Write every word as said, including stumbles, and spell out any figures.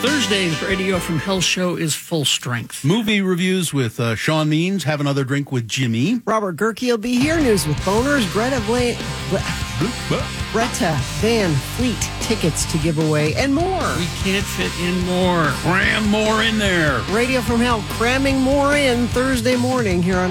Thursday's Radio from Hell show is full strength. Movie reviews with uh, Sean Means. Have another drink with Jimmy. Robert Gerke will be here. News with boners. Greta, Vla- Greta Van Fleet tickets to give away and more. We can't fit in more. Cram more in there. Radio from Hell cramming more in Thursday morning here on